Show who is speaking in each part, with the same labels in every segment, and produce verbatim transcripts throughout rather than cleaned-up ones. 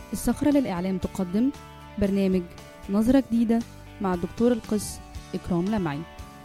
Speaker 1: الصخرة للإعلام تقدم برنامج نظرة جديدة مع الدكتور القس إكرام لمعي.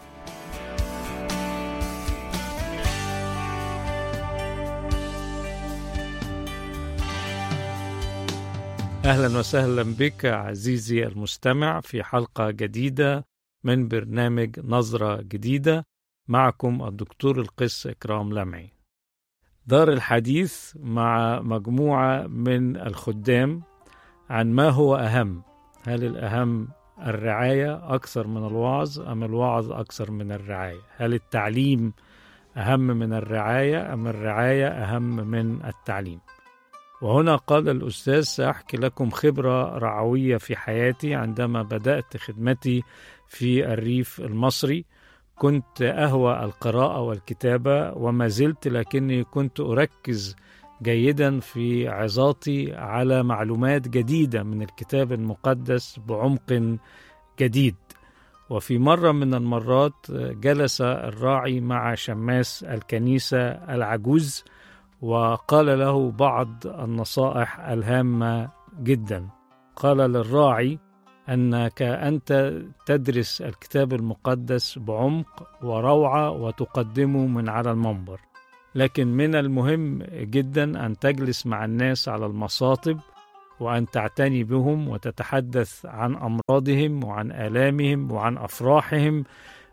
Speaker 2: أهلا وسهلا بك عزيزي المستمع في حلقة جديدة من برنامج نظرة جديدة. معكم الدكتور القس إكرام لمعي. دار الحديث مع مجموعة من الخدام عن ما هو أهم. هل الأهم الرعاية أكثر من الوعظ أم الوعظ أكثر من الرعاية؟ هل التعليم أهم من الرعاية أم الرعاية أهم من التعليم؟ وهنا قال الأستاذ: سأحكي لكم خبرة رعوية في حياتي. عندما بدأت خدمتي في الريف المصري كنت أهوى القراءة والكتابة وما زلت، لكني كنت أركز جيدا في عظاتي على معلومات جديدة من الكتاب المقدس بعمق جديد. وفي مرة من المرات جلس الراعي مع شماس الكنيسة العجوز وقال له بعض النصائح الهامة جدا. قال للراعي: أنك أنت تدرس الكتاب المقدس بعمق وروعة وتقدمه من على المنبر، لكن من المهم جدا أن تجلس مع الناس على المصاطب وأن تعتني بهم وتتحدث عن أمراضهم وعن آلامهم وعن أفراحهم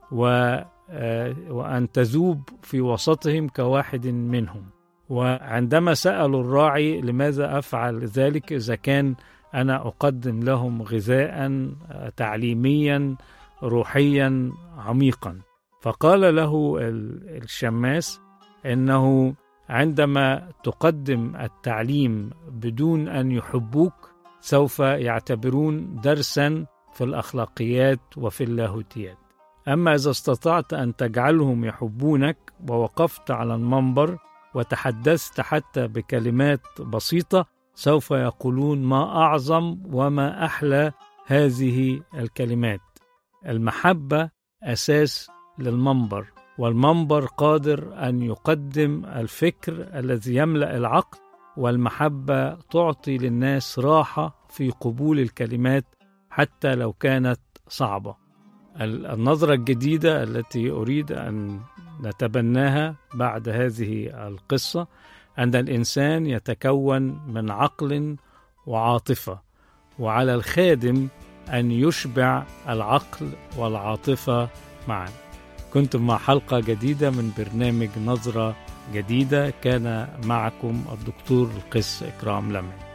Speaker 2: وأن تذوب في وسطهم كواحد منهم. وعندما سألوا الراعي: لماذا أفعل ذلك إذا كان أنا أقدم لهم غذاء تعليميا روحيا عميقا؟ فقال له الشماس إنه عندما تقدم التعليم بدون أن يحبوك سوف يعتبرون درسا في الأخلاقيات وفي اللاهوتيات. أما إذا استطعت أن تجعلهم يحبونك ووقفت على المنبر وتحدثت حتى بكلمات بسيطة سوف يقولون: ما أعظم وما أحلى هذه الكلمات. المحبة أساس للمنبر، والمنبر قادر أن يقدم الفكر الذي يملأ العقل، والمحبة تعطي للناس راحة في قبول الكلمات حتى لو كانت صعبة. النظرة الجديدة التي أريد أن نتبناها بعد هذه القصة أن الإنسان يتكون من عقل وعاطفة، وعلى الخادم أن يشبع العقل والعاطفة معا. كنتم مع حلقة جديدة من برنامج نظرة جديدة. كان معكم الدكتور القس إكرام لمعي.